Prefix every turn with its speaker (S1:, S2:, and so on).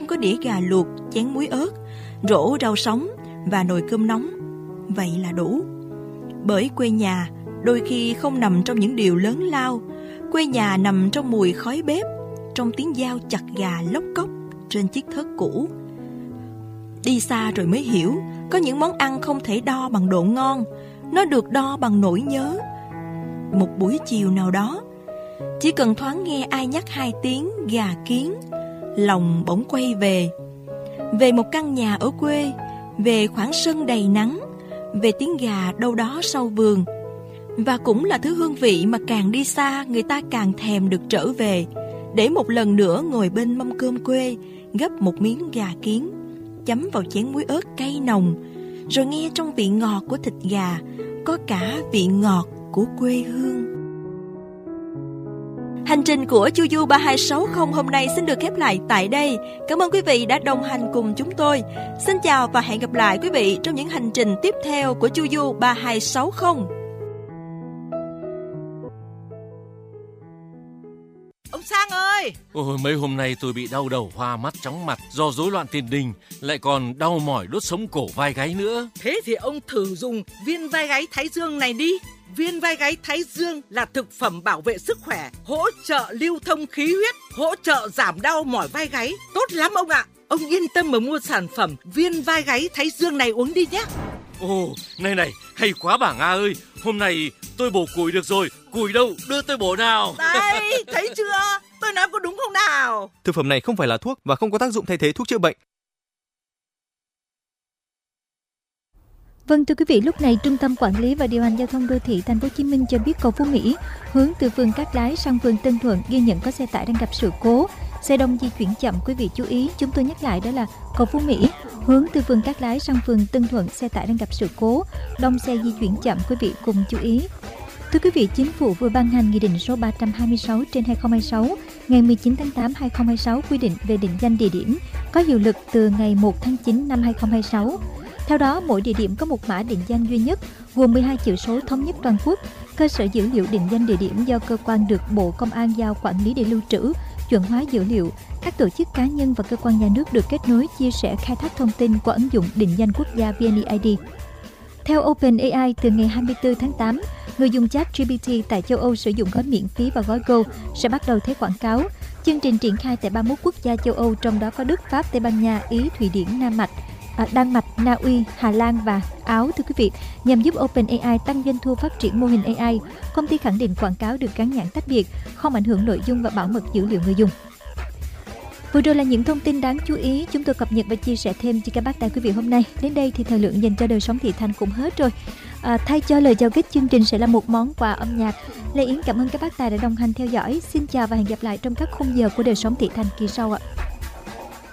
S1: có đĩa gà luộc, chén muối ớt, rổ rau sống và nồi cơm nóng. Vậy là đủ. Bởi quê nhà đôi khi không nằm trong những điều lớn lao. Quê nhà nằm trong mùi khói bếp, trong tiếng dao chặt gà lóc cóc trên chiếc thớt cũ. Đi xa rồi mới hiểu, có những món ăn không thể đo bằng độ ngon, nó được đo bằng nỗi nhớ. Một buổi chiều nào đó, chỉ cần thoáng nghe ai nhắc 2 tiếng gà kiến, lòng bỗng quay về một căn nhà ở quê, về khoảng sân đầy nắng, về tiếng gà đâu đó sau vườn. Và cũng là thứ hương vị mà càng đi xa người ta càng thèm được trở về, để một lần nữa ngồi bên mâm cơm quê, gấp một miếng gà kiến, chấm vào chén muối ớt cay nồng, rồi nghe trong vị ngọt của thịt gà có cả vị ngọt của quê hương. Hành trình của Chu Du 3260 hôm nay xin được khép lại tại đây. Cảm ơn quý vị đã đồng hành cùng chúng tôi. Xin chào và hẹn gặp lại quý vị trong những hành trình tiếp theo của Chu Du 3260.
S2: Ông Sang ơi!
S3: Ôi, mấy hôm nay tôi bị đau đầu, hoa mắt, chóng mặt do rối loạn tiền đình, lại còn đau mỏi đốt sống cổ vai gáy nữa.
S2: Thế thì ông thử dùng viên vai gáy Thái Dương này đi. Viên vai gáy Thái Dương là thực phẩm bảo vệ sức khỏe, hỗ trợ lưu thông khí huyết, hỗ trợ giảm đau mỏi vai gáy. Tốt lắm ông ạ! Ông yên tâm mà mua sản phẩm viên vai gáy Thái Dương này uống đi nhé.
S3: Ồ, này, hay quá bà Nga ơi. Hôm nay tôi bổ củi được rồi. Củi đâu, đưa tôi bổ nào.
S2: Đây, thấy chưa? Tôi nói có đúng không nào?
S4: Thực phẩm này không phải là thuốc và không có tác dụng thay thế thuốc chữa bệnh.
S5: Vâng, thưa quý vị, lúc này Trung tâm Quản lý và Điều hành Giao thông Đô thị Thành phố Hồ Chí Minh cho biết cầu Phú Mỹ hướng từ phường Cát Lái sang phường Tân Thuận ghi nhận có xe tải đang gặp sự cố, xe đông di chuyển chậm. Quý vị chú ý, chúng tôi nhắc lại đó là cầu Phú Mỹ hướng từ phường Cát Lái sang phường Tân Thuận, xe tải đang gặp sự cố, đông xe di chuyển chậm. Quý vị cùng chú ý. Thưa quý vị, Chính phủ vừa ban hành Nghị định số 326/2026 ngày 19 tháng 8 2026 quy định về định danh địa điểm, có hiệu lực từ ngày 1 tháng 9 năm 2026. Theo đó, mỗi địa điểm có một mã định danh duy nhất, gồm 12 chữ số thống nhất toàn quốc. Cơ sở dữ liệu định danh địa điểm do cơ quan được Bộ Công an giao quản lý để lưu trữ, chuẩn hóa dữ liệu. Các tổ chức cá nhân và cơ quan nhà nước được kết nối, chia sẻ, khai thác thông tin qua ứng dụng định danh quốc gia VNeID. Theo OpenAI, từ ngày 24 tháng 8, người dùng ChatGPT tại châu Âu sử dụng gói miễn phí và gói Go sẽ bắt đầu thấy quảng cáo. Chương trình triển khai tại 31 quốc gia châu Âu, trong đó có Đức, Pháp, Tây Ban Nha, Ý, Thụy Điển, Đan Mạch, Na Uy, Hà Lan và Áo. Thưa quý vị, nhằm giúp OpenAI tăng doanh thu phát triển mô hình AI, công ty khẳng định quảng cáo được gắn nhãn tách biệt, không ảnh hưởng nội dung và bảo mật dữ liệu người dùng. Vừa rồi là những thông tin đáng chú ý chúng tôi cập nhật và chia sẻ thêm cho các bác tại quý vị hôm nay. Đến đây thì thời lượng dành cho đời sống thị thành cũng hết rồi. Thay cho lời chào kết chương trình sẽ là một món quà âm nhạc. Lê Yến cảm ơn các bác tài đã đồng hành theo dõi. Xin chào và hẹn gặp lại trong các khung giờ của đời sống thị thành kỳ sau ạ.